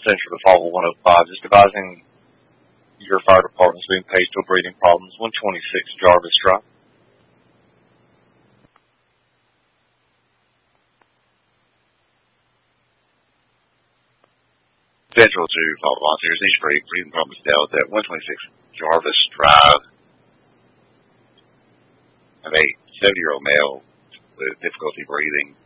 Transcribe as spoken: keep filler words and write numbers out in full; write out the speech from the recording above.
Central to five oh one oh five, just advising your fire department's being paged for breathing problems. one twenty-six Jarvis Drive. Central to five volunteers, each break, breathing problems dealt at one twenty-six Jarvis Drive. I'm a seventy-year-old male with difficulty breathing.